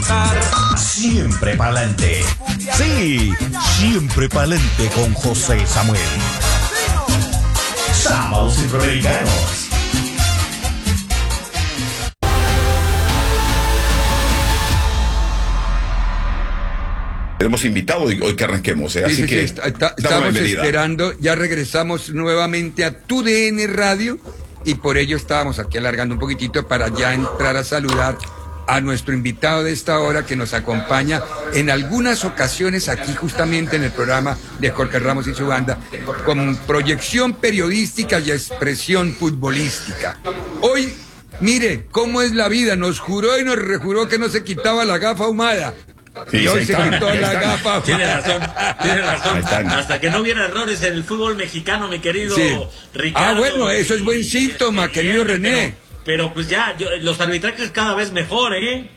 gozar. Siempre pa'lante. Sí, siempre pa'lante con José Samuel. Sábados Centroamericanos. Tenemos invitado hoy que arranquemos, ¿eh? Así que estamos esperando, ya regresamos nuevamente a TUDN Radio y por ello estábamos aquí alargando un poquitito para ya entrar a saludar a nuestro invitado de esta hora que nos acompaña en algunas ocasiones aquí justamente en el programa de Jorge Ramos y su banda con proyección periodística y expresión futbolística. Hoy, mire cómo es la vida, nos juró y nos rejuró que no se quitaba la gafa ahumada. Sí, y hoy se quitó la gafa. Tiene razón. Hasta que no hubiera errores en el fútbol mexicano, mi querido Ricardo. Ah, bueno, eso es buen síntoma, querido René. Pero pues ya, los arbitrajes cada vez mejor, ¿eh?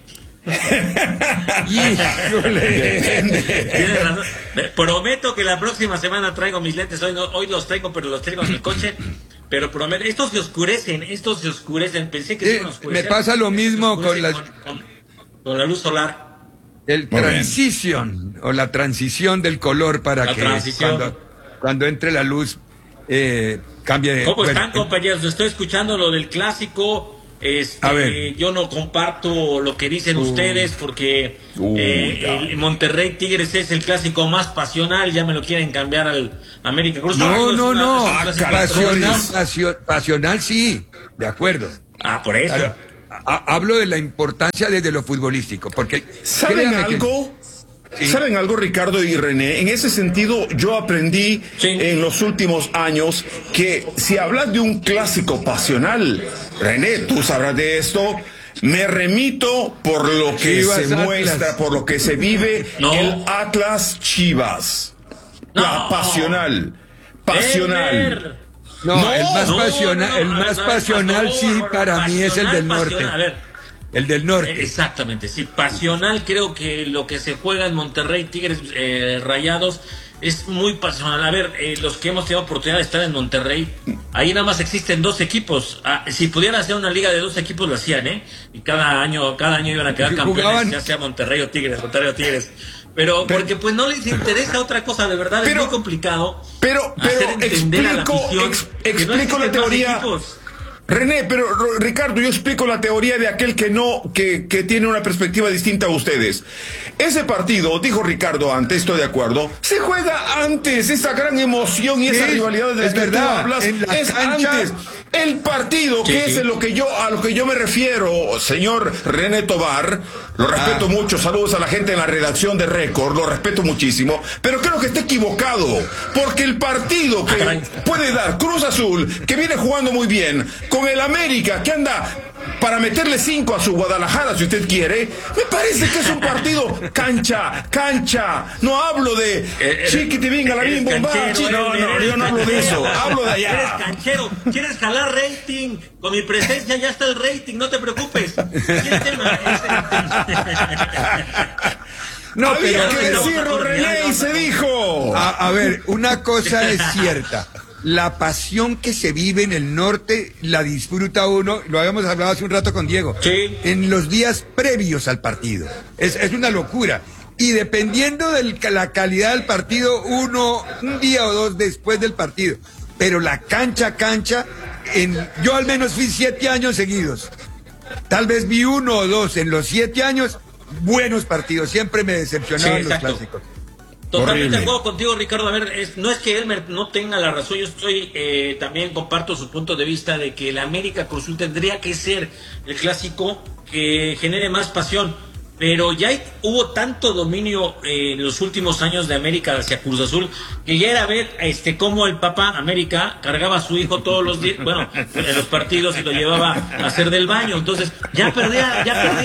Tienes razón. Prometo que la próxima semana traigo mis lentes. Hoy los traigo, pero los traigo en el coche. Pero prometo, estos se oscurecen. Pensé que se iban a oscurecer. Me pasa lo mismo con la luz solar. El transition o la transición del color para que cuando entre la luz cambie de... ¿Cómo están, compañeros? Estoy escuchando lo del clásico. A ver. Yo no comparto lo que dicen ustedes porque el Monterrey Tigres es el clásico más pasional. Ya me lo quieren cambiar al América Cruz. No. Pasional sí, de acuerdo. Por eso. Claro. Hablo de la importancia desde lo futbolístico, porque... ¿Saben algo? Sí. ¿Saben algo, Ricardo y René? En ese sentido, yo aprendí en los últimos años que si hablas de un clásico pasional, René, tú sabrás de esto, me remito por lo que Chivas, se muestra, Atlas. por lo que se vive, el Atlas Chivas. Pasional. No, el más pasional sí, para mí es el del norte. A ver, el del norte. Exactamente, sí, pasional. Creo que lo que se juega en Monterrey, Tigres, Rayados, es muy pasional. A ver, los que hemos tenido oportunidad de estar en Monterrey, ahí nada más existen 2 equipos. Si pudieran hacer una liga de 2 equipos, lo hacían, ¿eh? Y cada año iban a quedar campeones, ya sea Monterrey o Tigres. Pero porque pues no les interesa otra cosa, de verdad es muy complicado. Pero explico la teoría. René, pero Ricardo, yo explico la teoría de aquel que tiene una perspectiva distinta a ustedes. Ese partido, dijo Ricardo antes, estoy de acuerdo, se juega antes, esa gran emoción y esa rivalidad de la que tú hablas, es antes. El partido, que es a lo que yo me refiero, señor René Tobar, lo respeto mucho, saludos a la gente en la redacción de Récord, lo respeto muchísimo, pero creo que está equivocado, porque el partido que puede dar Cruz Azul, que viene jugando muy bien, con el América, que anda para meterle 5 a su Guadalajara, si usted quiere, me parece que es un partido cancha. No hablo de chiquiti venga la bim bomba. No, yo no hablo de eso. Hablo de allá. Eres canchero, quieres jalar rating. Con mi presencia ya está el rating, no te preocupes. No, había que decirlo, René, y se dijo. A ver, una cosa es cierta. La pasión que se vive en el norte la disfruta uno, lo habíamos hablado hace un rato con Diego, en los días previos al partido. Es una locura. Y dependiendo de la calidad del partido, un día o 2 después del partido. Pero la cancha, yo al menos fui 7 años seguidos. Tal vez vi 1 o 2 en los 7 años, buenos partidos. Siempre me decepcionaban los clásicos. Totalmente de acuerdo contigo, Ricardo. A ver, no es que Elmer no tenga la razón, yo también comparto su punto de vista de que el América Cruz Azul tendría que ser el clásico que genere más pasión, pero ya hubo tanto dominio en los últimos años de América hacia Cruz Azul que ya era ver cómo el Papa América cargaba a su hijo todos los días, en los partidos y lo llevaba a hacer del baño. Entonces ya perdía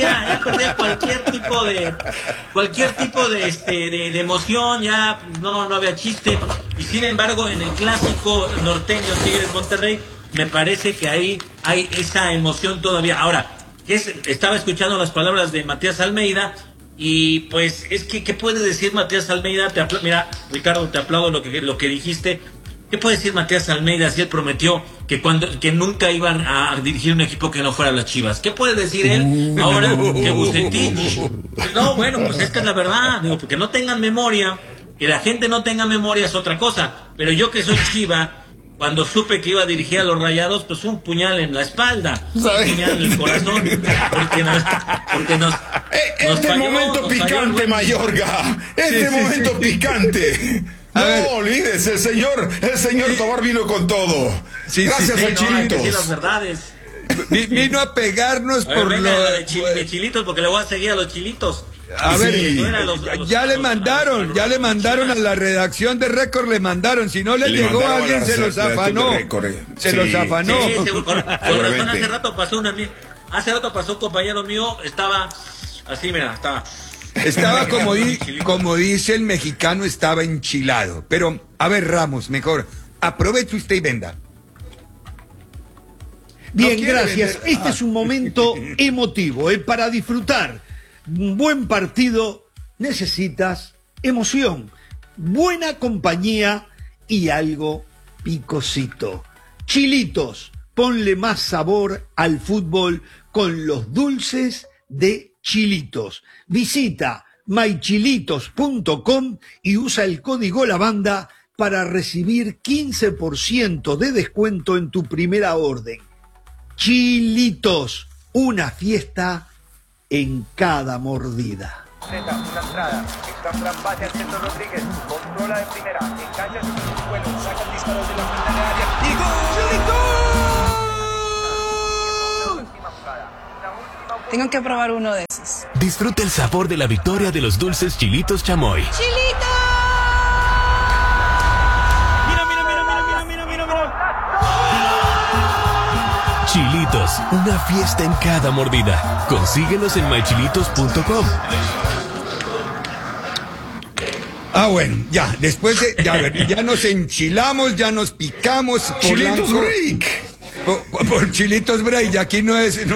cualquier tipo de emoción, ya no había chiste. Y sin embargo, en el clásico norteño Tigres Monterrey, me parece que ahí hay esa emoción todavía. Ahora, estaba escuchando las palabras de Matías Almeida y pues es que ¿qué puede decir Matías Almeida? Mira, Ricardo, te aplaudo lo que dijiste. ¿Qué puede decir Matías Almeida si él prometió que nunca iban a dirigir un equipo que no fuera las Chivas. ¿Qué puede decir él ahora que Bucetich? No, bueno, pues es que es la verdad, digo, porque no tengan memoria, que la gente no tenga memoria es otra cosa, pero yo que soy Chiva, cuando supe que iba a dirigir a los Rayados, pues un puñal en la espalda, un puñal en el corazón, porque nos momento picante, Mayorga, momento picante. No olvides, el señor Tobar vino con todo. Gracias a Chilitos. Hay que decir las verdades. Vino a pegarnos por de Chilitos, porque le voy a seguir a los Chilitos. A ver, ya le mandaron a la redacción de Récord, le mandaron, si no le llegó a alguien se los afanó. Los afanó. Con razón, hace rato pasó un compañero mío, estaba así, mira, estaba como dice el mexicano, estaba enchilado. Pero, a ver, Ramos, mejor, aproveche usted y venda. Bien, gracias. Este es un momento emotivo, para disfrutar. Un buen partido necesitas emoción, buena compañía y algo picosito. Chilitos, ponle más sabor al fútbol con los dulces de Chilitos. Visita mychilitos.com y usa el código La Banda para recibir 15% de descuento en tu primera orden. Chilitos, una fiesta en cada mordida. Una entrada, está un gran pase al centro Rodríguez, controla de primera, engancha su vuelo, saca el disparo de la frente de área y ¡gol! Tengo que probar uno de esos. Disfruta el sabor de la victoria de los dulces Chilitos Chamoy. ¡Chilitos! Chilitos, una fiesta en cada mordida. Consíguelos en mychilitos.com. Bueno, ya, después de, ya nos enchilamos, ya nos picamos. Chilitos Break. Por Chilitos Break, y aquí no es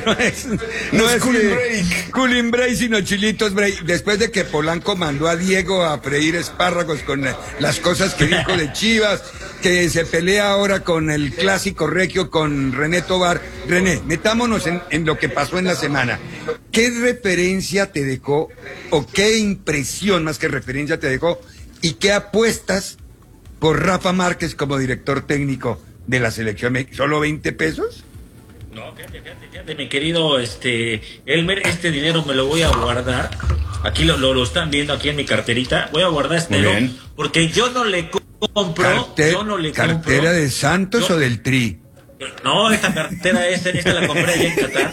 Cooling Break, sino Chilitos Break. Después de que Polanco mandó a Diego a freír espárragos con las cosas que dijo de Chivas, que se pelea ahora con el clásico regio, con René Tobar. René, metámonos en lo que pasó en la semana. ¿Qué referencia te dejó, o qué impresión más que referencia te dejó, y qué apuestas por Rafa Márquez como director técnico de la selección? ¿Solo 20 pesos? No, fíjate, mi querido Elmer, este dinero me lo voy a guardar. Aquí lo están viendo aquí en mi carterita. Voy a guardar porque yo no le compro. ¿Cartera de Santos o del Tri? No, esta cartera esta la compré allá en Qatar.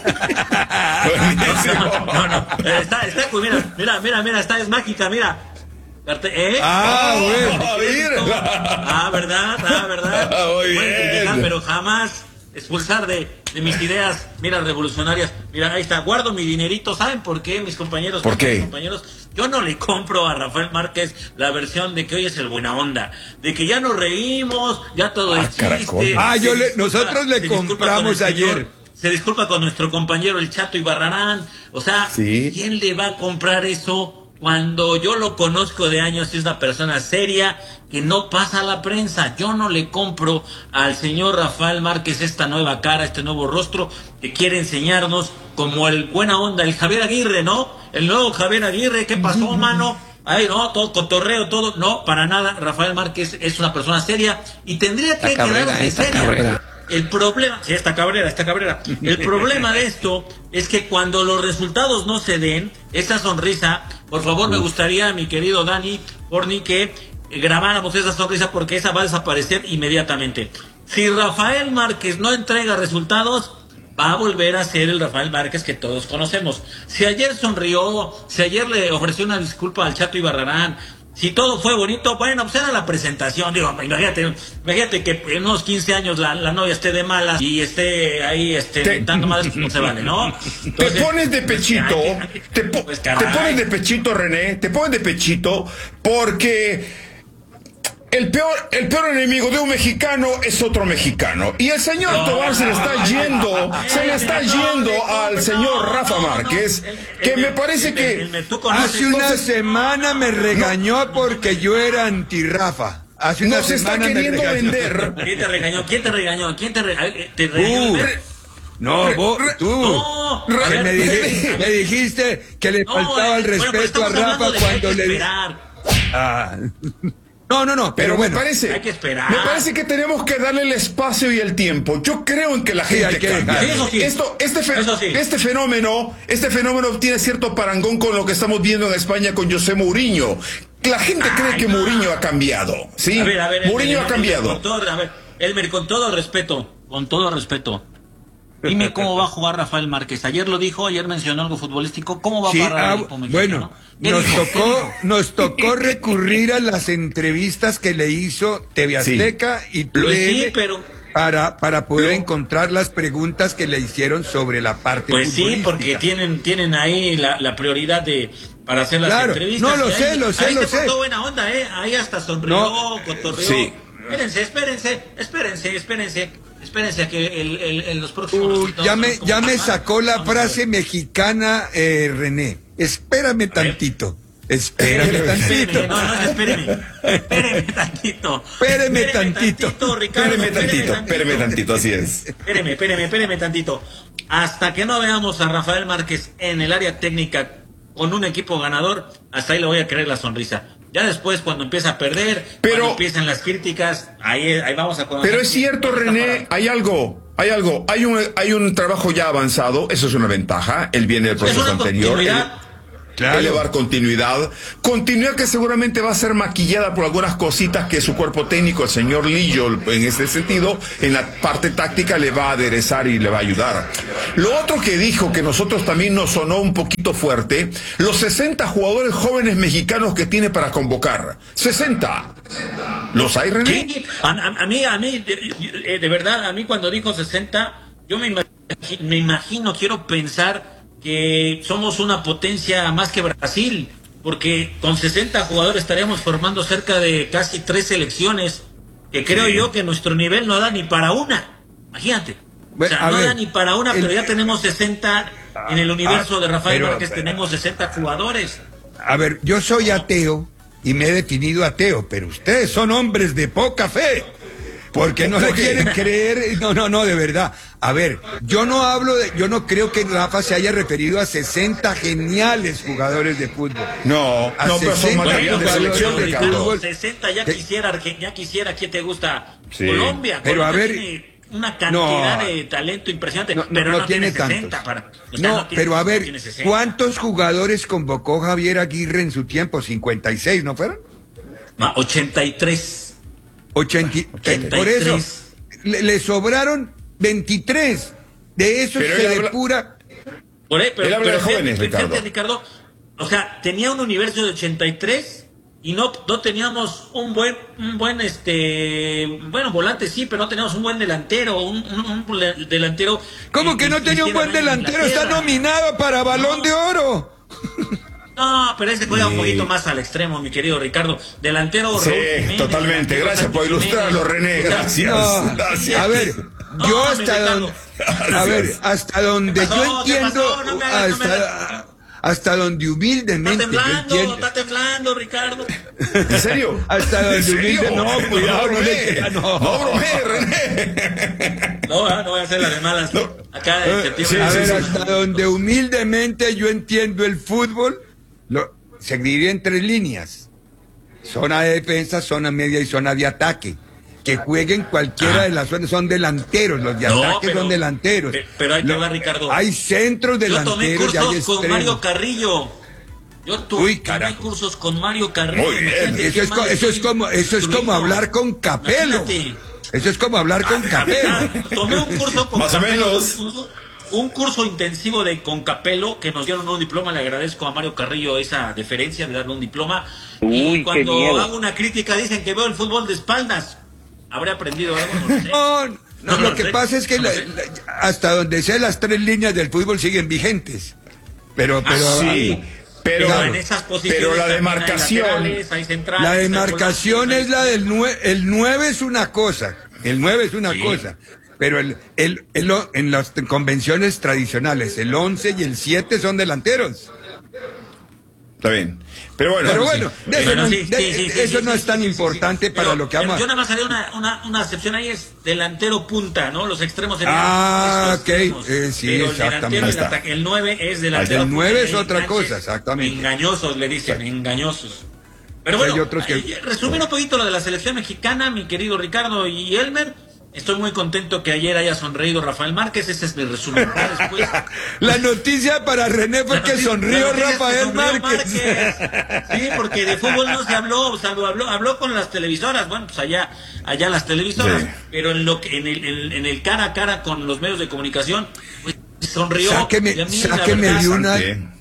No. Mira, esta es mágica, mira. ¿Verdad? Pueden criticar, pero jamás expulsar de mis ideas, mira, revolucionarias. Mira, ahí está, guardo mi dinerito. ¿Saben por qué, mis compañeros? ¿Por qué? Compañeros, yo no le compro a Rafael Márquez la versión de que hoy es el buena onda, de que ya nos reímos, ya todo es chiste. Nosotros le compramos ayer. Se disculpa con nuestro compañero el Chato Ibarrarán. O sea, ¿quién le va a comprar eso? Cuando yo lo conozco de años, es una persona seria que no pasa a la prensa. Yo no le compro al señor Rafael Márquez esta nueva cara, este nuevo rostro que quiere enseñarnos como el buena onda, el Javier Aguirre, ¿no? El nuevo Javier Aguirre, ¿qué pasó, mano? Ay, no, todo cotorreo, todo. No, para nada. Rafael Márquez es una persona seria y tendría que quedarse seria. El problema, esta cabrera. El problema de esto es que cuando los resultados no se den, esa sonrisa, por favor, me gustaría, mi querido Dani Porni, que grabáramos esa sonrisa, porque esa va a desaparecer inmediatamente. Si Rafael Márquez no entrega resultados, va a volver a ser el Rafael Márquez que todos conocemos. Si ayer sonrió, si ayer le ofreció una disculpa al Chato Ibarrarán, si todo fue bonito, bueno, pues era la presentación. Digo, imagínate que en unos 15 años la novia esté de malas y esté ahí inventando más, pues no se vale, ¿no? Entonces, te pones de pechito, te pones de pechito, René, te pones de pechito porque el peor enemigo de un mexicano es otro mexicano. Y el señor Tobar se le está yendo al señor Rafa Márquez, que me parece que hace una semana me regañó porque yo era anti-Rafa. Hace una nos está semana me queriendo regañó. vender. ¿Quién te regañó? ¿Quién te regañó? ¿Quién te regañó? ¿Te regañó? No, tú. No, Que a ver, me dijiste que le faltaba el bueno, pero respeto a estamos Rafa hablando de cuando que hay que le... esperar. Ah. No, Pero bueno. me parece, hay que esperar. me parece que tenemos que darle el espacio y el tiempo. Yo creo en que la Sí, gente hay que cambia. dejar. Eso sí. Eso sí. Este fenómeno tiene cierto parangón con lo que estamos viendo en España con José Mourinho. La gente cree que Mourinho ha cambiado, ¿sí? A ver, Mourinho ha cambiado. Elmer, con todo respeto, dime cómo va a jugar Rafael Márquez. Ayer lo dijo, ayer mencionó algo futbolístico. ¿Cómo va a parar el equipo mexicano? Bueno, nos tocó recurrir a las entrevistas que le hizo TV Azteca y sí, pero para poder encontrar las preguntas que le hicieron sobre la parte pues futbolística. sí, porque tienen ahí la prioridad para hacer las entrevistas. No, lo sé. Ahí se portó buena onda, ahí hasta sonrió, cotorreó. Sí. Espérense a que en los próximos... Ya me sacó la frase mexicana, René. Espérame tantito. Espérame tantito. Espéreme tantito. Ricardo. Espéreme tantito, así es. Espéreme tantito. Hasta que no veamos a Rafael Márquez en el área técnica con un equipo ganador, hasta ahí le voy a creer la sonrisa. Ya después, cuando empieza a perder, cuando empiezan las críticas, ahí vamos a conocer. Pero es cierto, René, hay algo. Hay un trabajo ya avanzado, eso es una ventaja. Él viene del proceso anterior. Elevar continuidad que seguramente va a ser maquillada por algunas cositas que su cuerpo técnico, el señor Lillo, en este sentido, en la parte táctica le va a aderezar y le va a ayudar. Lo otro que dijo, que nosotros también nos sonó un poquito fuerte, los 60 jugadores jóvenes mexicanos que tiene para convocar. 60. ¿Los hay, René? Sí, a mí, de verdad, a mí cuando dijo 60, yo me imagino, quiero pensar que somos una potencia más que Brasil, porque con 60 jugadores estaríamos formando cerca de casi 3 selecciones, que creo yo que nuestro nivel no da ni para una. Imagínate. Bueno, no da ni para una, pero ya tenemos 60 en el universo de Rafael Márquez, tenemos 60 jugadores. A ver, yo soy ateo y me he definido ateo, pero ustedes son hombres de poca fe. Porque no le quieren creer, no, de verdad. A ver, yo no creo que Rafa se haya referido a 60 geniales jugadores de fútbol. No, pero son materiales de selección, Ricardo. 60 ya quisiera, ¿quién te gusta? Sí. Colombia. Pero Colombia a ver, tiene una cantidad de talento impresionante, pero no tiene 60 tantos. Pero a ver, ¿cuántos jugadores convocó Javier Aguirre en su tiempo? 56, ¿no fueron? 83. 83. Por eso le sobraron 23. De esos se depura. Él habla de jóvenes, Ricardo. O sea, tenía un universo de 83 y no teníamos un buen volante, sí, pero no teníamos un buen delantero, un delantero. ¿Cómo que no tenía un buen delantero? Está nominado para Balón de Oro. No, pero ese juega un poquito más al extremo, mi querido Ricardo. Delantero. Sí, Jiménez, totalmente. Gracias por ilustrarlo, René. Gracias. Gracias. A ver, yo hasta donde yo entiendo, hasta donde humildemente Está temblando, Ricardo. ¿En serio? Hasta donde humildemente. No, cuidado, no bromé, René. No voy a hacer las de malas. Acá en septiembre. A ver, hasta donde humildemente yo entiendo el fútbol, se divide en 3 líneas: zona de defensa, zona media y zona de ataque. Que jueguen cualquiera de las zonas, son delanteros, los de ataque son delanteros. Pero ahí te va, Ricardo. Hay centros delanteros. Yo tomé cursos y hay con Mario Carrillo. Tomé cursos con Mario Carrillo. Muy bien. Eso es como hablar con Capello. Eso es como hablar con Capello. Tomé un curso con Más Capello, o menos. un curso intensivo con Capello, que nos dieron un diploma. Le agradezco a Mario Carrillo esa deferencia de darle un diploma. Y cuando hago una crítica dicen que veo el fútbol de espaldas. ¿Habré aprendido algo? No, lo que pasa es que hasta donde sea las 3 líneas del fútbol siguen vigentes. Pero sí. En esas posiciones pero la demarcación. Hay centrales, la demarcación es la del 9. El 9 es una cosa. El 9 es una cosa. Pero en las convenciones tradicionales, el 11 y el 7 son delanteros. Está bien. Pero bueno, eso no es tan importante para lo que vamos. Yo nada más haré una excepción ahí, es delantero punta, ¿no? Los extremos serían ok, sí, pero exactamente. el 9 es delantero. El 9 es otra cosa, exactamente. Engañosos le dicen, engañosos. Pero bueno, resumir un poquito lo de la selección mexicana, mi querido Ricardo y Elmer. Estoy muy contento que ayer haya sonreído Rafael Márquez, ese es mi resumen. Después, la noticia para René fue que sonrió Rafael Márquez. Sí, porque de fútbol no se habló, habló con las televisoras, bueno, pues allá las televisoras, sí. Pero en el cara a cara con los medios de comunicación, pues sonrió. Sáqueme de una.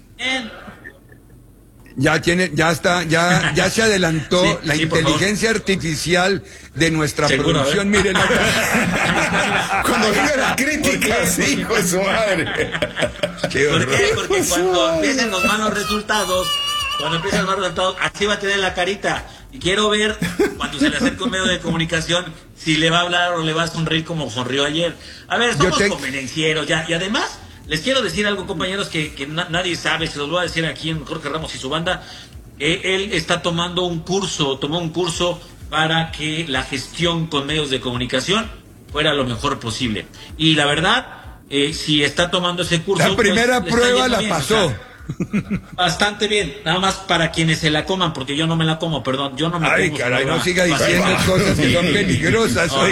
Ya se adelantó la inteligencia artificial de nuestra producción. Miren, cuando diga la crítica, hijo de su madre. ¿Por qué? Porque cuando empiecen los malos resultados, así va a tener la carita. Y quiero ver, cuando se le acerque un medio de comunicación, si le va a hablar o le va a sonreír como sonrió ayer. A ver, somos convenencieros ya. Y además, les quiero decir algo, compañeros, que nadie sabe, se los voy a decir aquí en Jorge Ramos y su banda. Él está tomó un curso para que la gestión con medios de comunicación fuera lo mejor posible. Y la verdad, si está tomando ese curso... La primera prueba la pasó. O sea, bastante bien, nada más para quienes se la coman, porque yo no me la como, perdón, yo no me Ay, como. caray, no siga diciendo cosas que son peligrosas. No.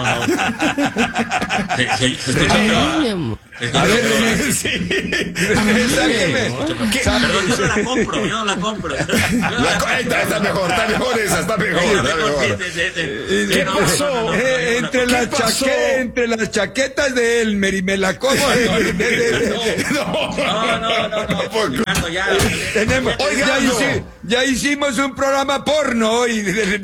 A ver, perdón, yo no la compro. Está mejor esa. ¿Qué pasó? Entre las chaquetas de Elmer y me la como. No. Ya hicimos un programa porno hoy.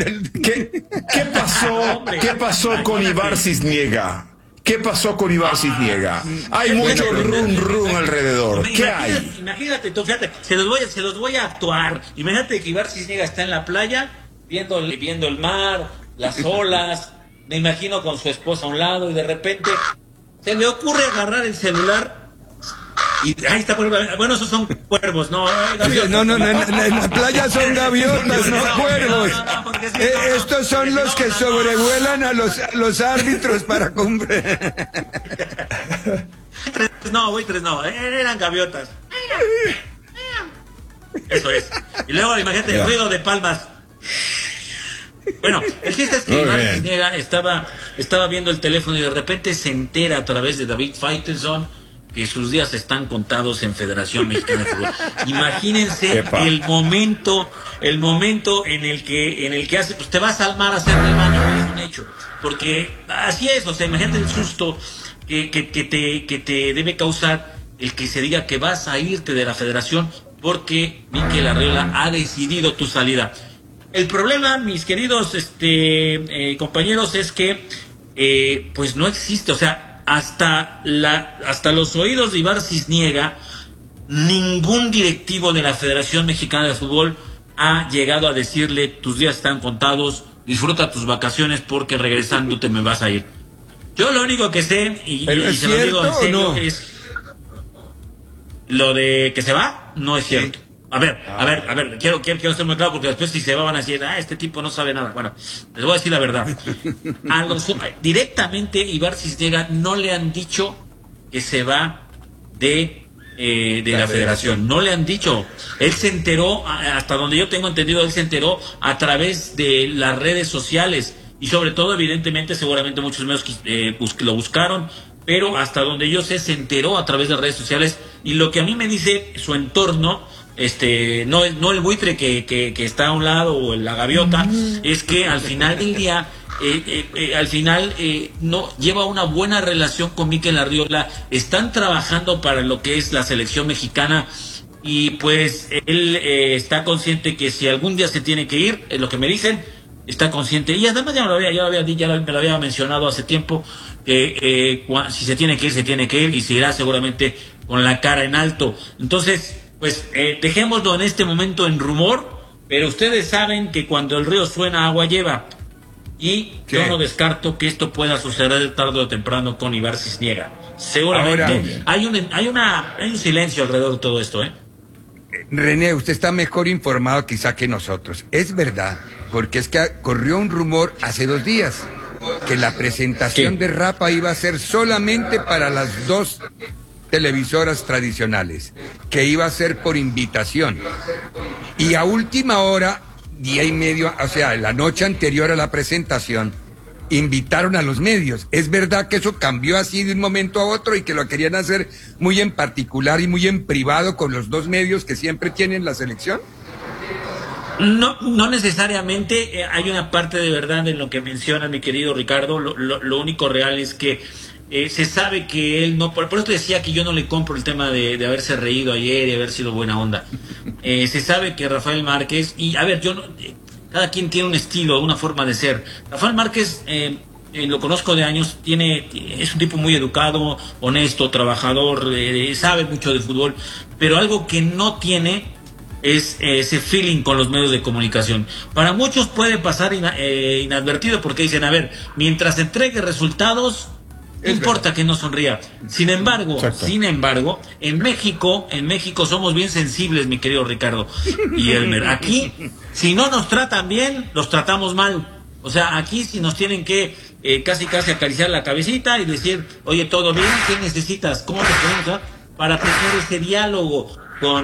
¿Qué pasó con Ibar Cisniega? ¿Qué pasó con Ibar Cisniega? Hay mucho rum alrededor. ¿Qué hay? Imagínate, tú, fíjate, se los voy a actuar. Imagínate que Ibar Cisniega está en la playa, viendo el mar, las olas. Me imagino con su esposa a un lado y de repente se le ocurre agarrar el celular. Y ahí está, bueno, esos son cuervos, ¿no? No, en la playa son gaviotas, no cuervos. Estos son los que sobrevuelan a los árbitros para cumplir. Tres no, eran gaviotas. Eso es. Y luego, imagínate el ruido de palmas. Bueno, el chiste es que Iván Cisniega estaba viendo el teléfono y de repente se entera a través de David Faitelson que sus días están contados en Federación Mexicana de Fútbol. Imagínense el momento en el que hace, pues te vas al mar a hacer el baño, es un hecho, porque así es, o sea, imagínate el susto que te debe causar el que se diga que vas a irte de la Federación porque Mikel Arriola ha decidido tu salida. El problema, mis queridos compañeros, es que pues no existe, o sea, hasta los oídos de Ibar Cisniega, ningún directivo de la Federación Mexicana de Fútbol ha llegado a decirle: tus días están contados, disfruta tus vacaciones porque regresando te me vas a ir. Yo lo único que sé, y se lo digo en serio, es lo de que se va, no es cierto. A ver, quiero ser muy claro, porque después si se van a decir, este tipo no sabe nada. Bueno, les voy a decir la verdad. Directamente Ibar Cisniega no le han dicho que se va de la federación. No le han dicho. Él se enteró, hasta donde yo tengo entendido, él se enteró a través de las redes sociales. Y sobre todo, evidentemente, seguramente muchos medios lo buscaron, pero hasta donde yo sé, se enteró a través de redes sociales. Y lo que a mí me dice su entorno, no el buitre que está a un lado o la gaviota, es que al final del día no lleva una buena relación con Mikel Arriola, están trabajando para lo que es la selección mexicana y pues él está consciente que si algún día se tiene que ir, es lo que me dicen, está consciente, y además ya me lo había mencionado hace tiempo, que si se tiene que ir, se tiene que ir y se irá seguramente con la cara en alto. Entonces, pues dejémoslo en este momento en rumor, pero ustedes saben que cuando el río suena, agua lleva. Y yo no descarto que esto pueda suceder tarde o temprano con Ibar Cisniega. Seguramente hay un silencio alrededor de todo esto, René, usted está mejor informado quizá que nosotros. Es verdad, porque es que corrió un rumor hace 2 días que la presentación de Rafa iba a ser solamente para las 2 televisoras tradicionales, que iba a ser por invitación. Y a última hora, día y medio, o sea, la noche anterior a la presentación, invitaron a los medios. ¿Es verdad que eso cambió así de un momento a otro y que lo querían hacer muy en particular y muy en privado con los 2 medios que siempre tienen la selección? No necesariamente. Hay una parte de verdad en lo que menciona mi querido Ricardo. Lo único real es que se sabe que él no... Por eso te decía que yo no le compro el tema de haberse reído ayer y haber sido buena onda. Se sabe que Rafael Márquez... Y a ver, yo no... Cada quien tiene un estilo, una forma de ser. Rafael Márquez, lo conozco de años, es un tipo muy educado, honesto, trabajador, sabe mucho de fútbol, pero algo que no tiene es ese feeling con los medios de comunicación. Para muchos puede pasar inadvertido porque dicen, a ver, mientras entregue resultados, no importa que no sonría. Sin embargo, en México somos bien sensibles, mi querido Ricardo y Elmer. Aquí, si no nos tratan bien, los tratamos mal. O sea, aquí si nos tienen que casi acariciar la cabecita y decir, oye, ¿todo bien? ¿Qué necesitas? ¿Cómo te podemos? Para tener ese diálogo con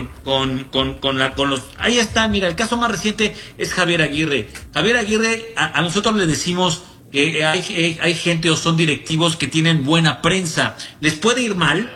los... Ahí está, mira, el caso más reciente es Javier Aguirre. Javier Aguirre, a nosotros le decimos que hay gente o son directivos que tienen buena prensa. Les puede ir mal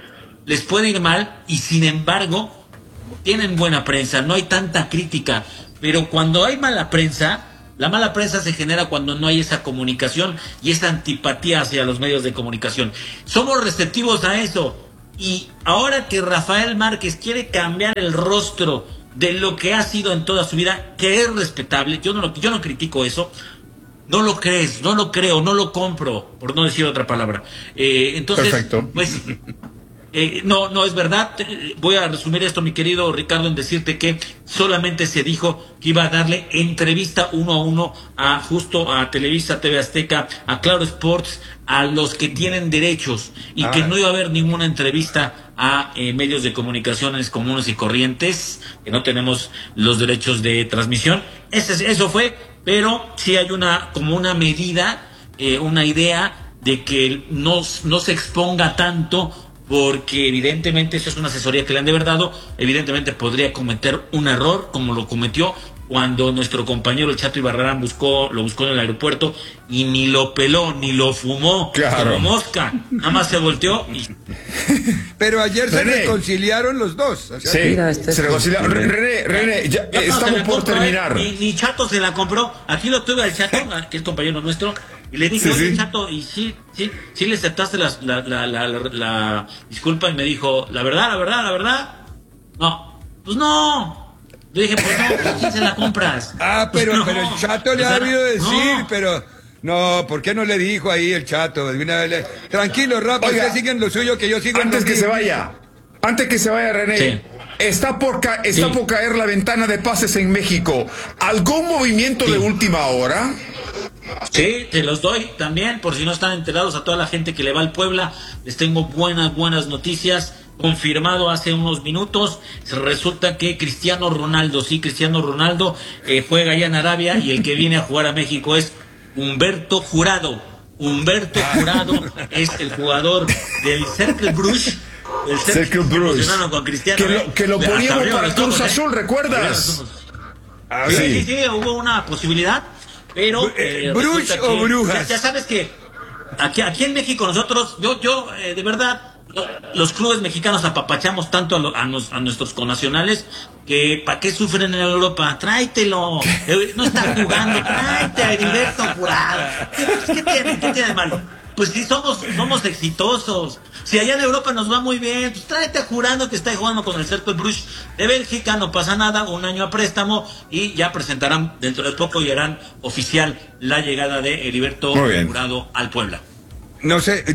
y sin embargo tienen buena prensa, no hay tanta crítica. Pero cuando hay mala prensa, la mala prensa se genera cuando no hay esa comunicación y esa antipatía hacia los medios de comunicación. Somos receptivos a eso. Y ahora que Rafael Márquez quiere cambiar el rostro de lo que ha sido en toda su vida, que es respetable, yo no critico eso. No lo crees, no lo creo, no lo compro, por no decir otra palabra. Entonces, perfecto. Pues, no es verdad. Voy a resumir esto, mi querido Ricardo, en decirte que solamente se dijo que iba a darle entrevista 1 a 1 a Televisa, TV Azteca, a Claro Sports, a los que tienen derechos, y que no iba a haber ninguna entrevista a medios de comunicaciones comunes y corrientes, que no tenemos los derechos de transmisión. Eso fue. Pero sí hay una medida, una idea de que no se exponga tanto, porque evidentemente eso es una asesoría que le han de haber dado, evidentemente podría cometer un error como lo cometió cuando nuestro compañero el Chato Ibarrarán lo buscó en el aeropuerto y ni lo peló, ni lo fumó, como mosca, nada más se volteó y... Pero ayer se reconciliaron los dos. O sea, sí, se reconciliaron. René, ya estamos por terminar. Ni Chato se la compró. Aquí lo tuve al Chato, que es compañero nuestro, y le dije, oye, Chato, y sí le aceptaste la disculpa, y me dijo, la verdad, no, pues no. Le dije, pues no, ¿a quién se la compras? Pero el Chato le ha debido decir, pero... No, ¿por qué no le dijo ahí el Chato? Tranquilo, Rafa, ustedes siguen lo suyo, que yo sigo... Antes que se vaya, René, sí. Está por caer la ventana de pases en México. ¿Algún movimiento de última hora? Sí, te los doy también, por si no están enterados, a toda la gente que le va al Puebla, les tengo buenas noticias. Confirmado hace unos minutos, resulta que Cristiano Ronaldo juega allá en Arabia, y el que viene a jugar a México es Humberto Jurado. Humberto Jurado es el jugador del Cercle Bruges. El Cercle Bruges. Con Cristiano, que lo poníamos para el Cruz Azul, ¿recuerdas? Sí, hubo una posibilidad, pero ¿Bruges o Brujas? Ya sabes que aquí en México nosotros, yo de verdad, los clubes mexicanos apapachamos tanto a nuestros connacionales que ¿para qué sufren en Europa? Tráetelo, no está jugando, tráete a Heriberto Jurado. ¿Qué tiene de malo? Pues sí, somos exitosos. Si allá en Europa nos va muy bien, pues tráete a Jurado, que está jugando con el Cercle Bruges de Bélgica, no pasa nada, 1 año a préstamo, y ya presentarán dentro de poco y harán oficial la llegada de Heriberto Jurado al Puebla. No sé,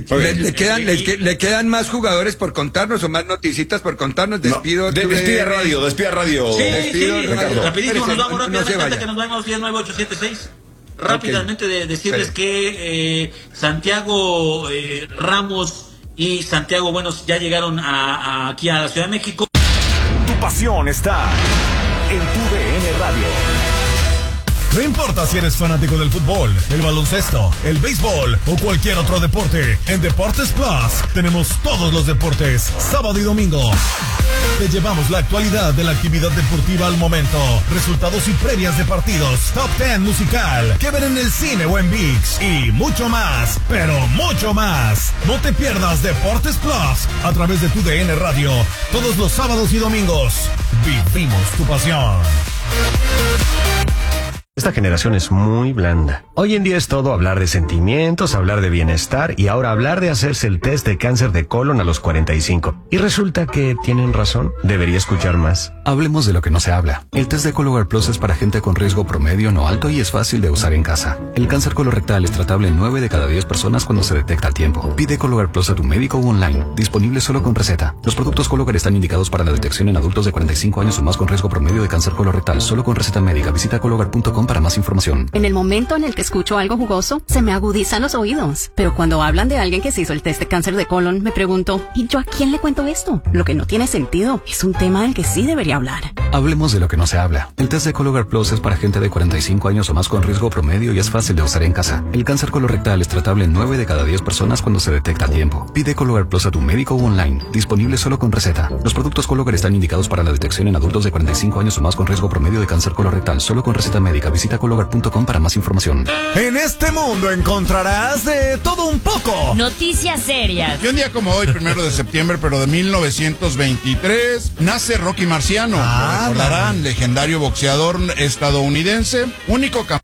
le quedan más jugadores por contarnos o más noticitas por contarnos. Despide radio. Sí, rapidísimo, nos vamos rápidamente, que nos vamos 19876. Rápidamente decirles que Santiago Ramos y Santiago Buenos ya llegaron aquí a la Ciudad de México. pasión está en tu DN Radio. No importa si eres fanático del fútbol, el baloncesto, el béisbol o cualquier otro deporte, en Deportes Plus tenemos todos los deportes, sábado y domingo. Te llevamos la actualidad de la actividad deportiva al momento, resultados y previas de partidos, top 10 musical, que ver en el cine o en ViX y mucho más, pero mucho más. No te pierdas Deportes Plus a través de tu DN Radio, todos los sábados y domingos. Vivimos tu pasión. Esta generación es muy blanda. Hoy en día es todo hablar de sentimientos, hablar de bienestar y ahora hablar de hacerse el test de cáncer de colon a los 45. Y resulta que tienen razón. Debería escuchar más. Hablemos de lo que no se habla. El test de Cologuard Plus es para gente con riesgo promedio no alto y es fácil de usar en casa. El cáncer colorectal es tratable en 9 de cada 10 personas cuando se detecta a tiempo. Pide Cologuard Plus a tu médico o online. Disponible solo con receta. Los productos Cologuard están indicados para la detección en adultos de 45 años o más con riesgo promedio de cáncer colorectal. Solo con receta médica. Visita cologuard.com para más información. En el momento en el que escucho algo jugoso, se me agudizan los oídos. Pero cuando hablan de alguien que se hizo el test de cáncer de colon, me pregunto, ¿y yo a quién le cuento esto? Lo que no tiene sentido. Es un tema del que sí debería hablar. Hablemos de lo que no se habla. El test de Cologuard Plus es para gente de 45 años o más con riesgo promedio y es fácil de usar en casa. El cáncer colorectal es tratable en 9 de cada 10 personas cuando se detecta a tiempo. Pide Cologuard Plus a tu médico o online. Disponible solo con receta. Los productos Cologuard están indicados para la detección en adultos de 45 años o más con riesgo promedio de cáncer colorectal. Solo con receta médica. Visita cologuard.com para más información. En este mundo encontrarás de todo un poco. Noticias serias. Y un día como hoy, 1 de septiembre, pero de 1923, nace Rocky Marciano. Lo recordarán, legendario boxeador estadounidense, único campeón.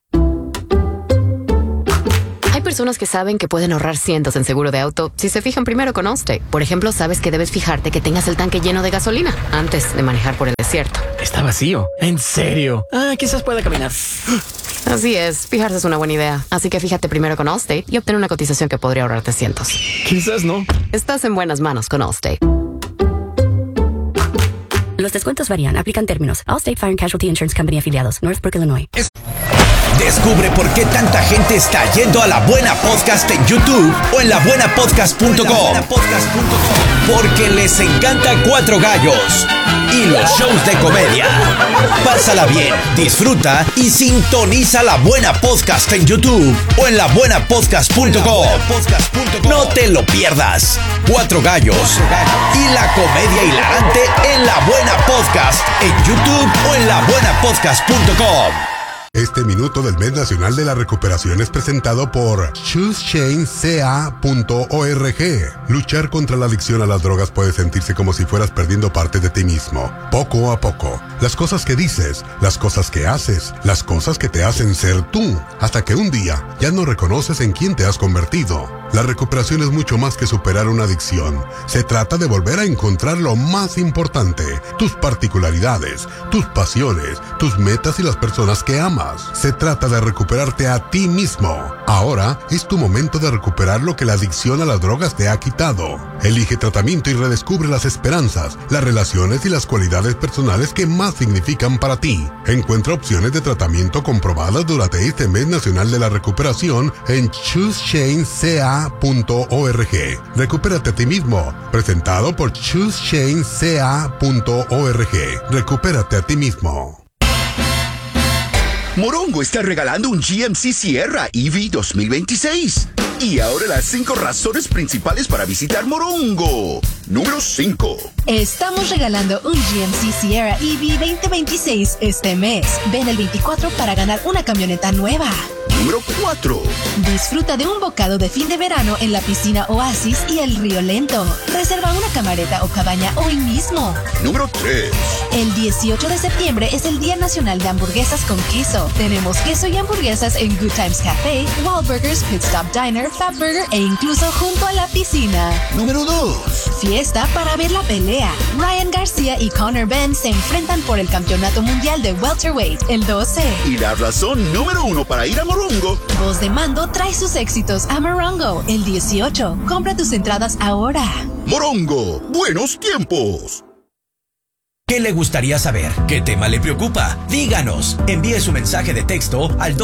Hay personas que saben que pueden ahorrar cientos en seguro de auto si se fijan primero con Allstate. Por ejemplo, sabes que debes fijarte que tengas el tanque lleno de gasolina antes de manejar por el desierto. Está vacío. ¿En serio? Quizás pueda caminar. Así es, fijarse es una buena idea. Así que fíjate primero con Allstate y obtén una cotización que podría ahorrarte cientos. Quizás no. Estás en buenas manos con Allstate. Los descuentos varían, aplican términos. Allstate Fire and Casualty Insurance Company afiliados, Northbrook, Illinois. Descubre por qué tanta gente está yendo a La Buena Podcast en YouTube o en labuenapodcast.com. Porque les encanta Cuatro Gallos y los shows de comedia. Pásala bien, disfruta y sintoniza La Buena Podcast en YouTube o en labuenapodcast.com. No te lo pierdas. Cuatro Gallos y la comedia hilarante en La Buena Podcast en YouTube o en labuenapodcast.com. Este minuto del mes nacional de la recuperación es presentado por ChooseChainCA.org. Luchar contra la adicción a las drogas puede sentirse como si fueras perdiendo parte de ti mismo, poco a poco. Las cosas que dices, las cosas que haces, las cosas que te hacen ser tú, hasta que un día ya no reconoces en quién te has convertido. La recuperación es mucho más que superar una adicción. Se trata de volver a encontrar lo más importante, tus particularidades, tus pasiones, tus metas y las personas que amas. Se trata de recuperarte a ti mismo. Ahora es tu momento de recuperar lo que la adicción a las drogas te ha quitado. Elige tratamiento y redescubre las esperanzas, las relaciones y las cualidades personales que más significan para ti. Encuentra opciones de tratamiento comprobadas durante este mes nacional de la recuperación en ChooseChainCA.org. Recupérate a ti mismo. Presentado por ChooseChainCA.org. Recupérate a ti mismo. Morongo está regalando un GMC Sierra EV 2026. Y ahora las 5 razones principales para visitar Morongo. Número 5. Estamos regalando un GMC Sierra EV 2026 este mes. Ven el 24 para ganar una camioneta nueva. Número 4. Disfruta de un bocado de fin de verano en la piscina Oasis y el Río Lento. Reserva una camareta o cabaña hoy mismo. Número 3. El 18 de septiembre es el Día Nacional de Hamburguesas con Queso. Tenemos queso y hamburguesas en Good Times Café, Wahlburgers, Pit Stop Diner, Fat Burger e incluso junto a la piscina. Número 2. Fiesta para ver la pelea. Ryan García y Conor Benn se enfrentan por el Campeonato Mundial de Welterweight el 12. Y la razón número 1 para ir a Morongo. Voz de Mando trae sus éxitos a Morongo el 18. Compra tus entradas ahora. Morongo, buenos tiempos. ¿Qué le gustaría saber? ¿Qué tema le preocupa? Díganos. Envíe su mensaje de texto al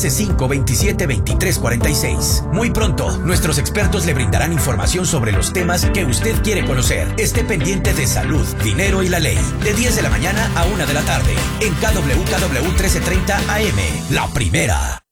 213-527-2346. Muy pronto, nuestros expertos le brindarán información sobre los temas que usted quiere conocer. Esté pendiente de salud, dinero y la ley. De 10 de la mañana a 1 de la tarde. En KWKW 1330 AM. La primera.